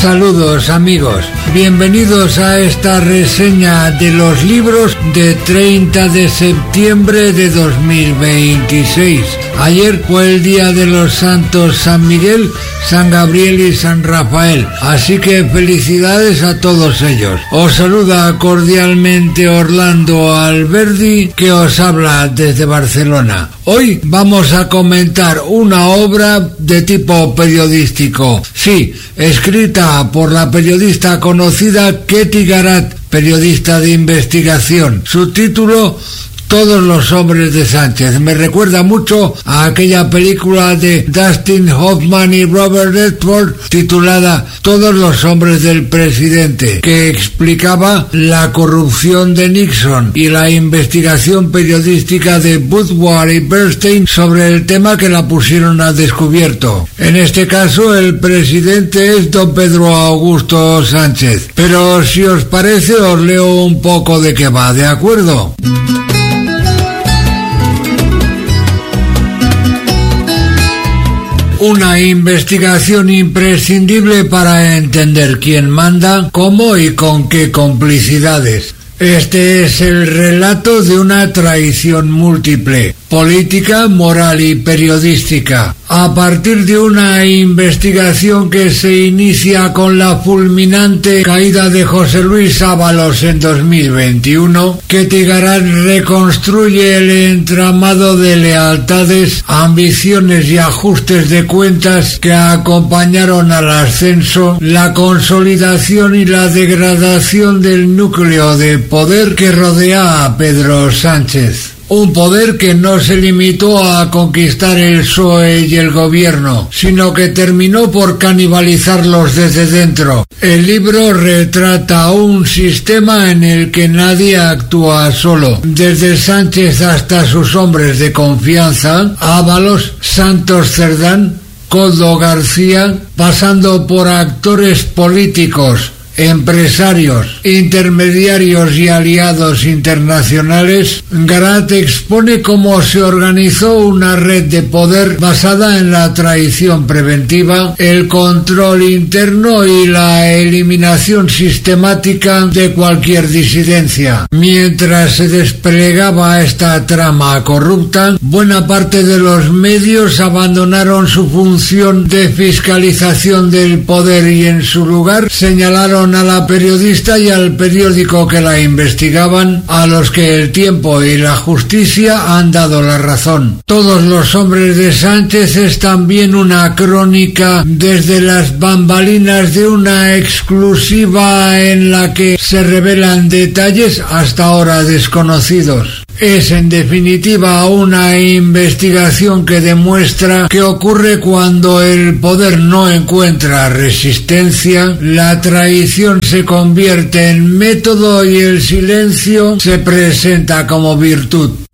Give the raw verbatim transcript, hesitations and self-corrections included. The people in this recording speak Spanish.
Saludos amigos, bienvenidos a esta reseña de los libros de treinta de septiembre de dos mil veintiséis. Ayer fue el día de los santos San Miguel, San Gabriel y San Rafael, así que felicidades a todos ellos. Os saluda cordialmente Orlando Alberdi, que os habla desde Barcelona. Hoy vamos a comentar una obra de tipo periodístico, sí, escrita por la periodista conocida Ketty Garrett, periodista de investigación. Su título: Todos los hombres de Sánchez. Me recuerda mucho a aquella película de Dustin Hoffman y Robert Redford titulada Todos los hombres del presidente, que explicaba la corrupción de Nixon y la investigación periodística de Woodward y Bernstein sobre el tema que la pusieron al descubierto. En este caso el presidente es don Pedro Augusto Sánchez. Pero si os parece os leo un poco de qué va, ¿de acuerdo? Una investigación imprescindible para entender quién manda, cómo y con qué complicidades. Este es el relato de una traición múltiple, política, moral y periodística. A partir de una investigación que se inicia con la fulminante caída de José Luis Ábalos en dos mil veintiuno, Ketty Garrett reconstruye el entramado de lealtades, ambiciones y ajustes de cuentas que acompañaron al ascenso, la consolidación y la degradación del núcleo de poder que rodea a Pedro Sánchez. Un poder que no se limitó a conquistar el P S O E y el gobierno, sino que terminó por canibalizarlos desde dentro. El libro retrata un sistema en el que nadie actúa solo. Desde Sánchez hasta sus hombres de confianza, Ábalos, Santos Cerdán, Koldo García, pasando por actores políticos, empresarios, intermediarios y aliados internacionales, Garrett expone cómo se organizó una red de poder basada en la traición preventiva, el control interno y la eliminación sistemática de cualquier disidencia. Mientras se desplegaba esta trama corrupta, buena parte de los medios abandonaron su función de fiscalización del poder y en su lugar señalaron a la periodista y al periódico que la investigaban, a los que el tiempo y la justicia han dado la razón. Todos los hombres de Sánchez es también una crónica desde las bambalinas de una exclusiva en la que se revelan detalles hasta ahora desconocidos. Es en definitiva una investigación que demuestra qué ocurre cuando el poder no encuentra resistencia, la traición se convierte en método y el silencio se presenta como virtud.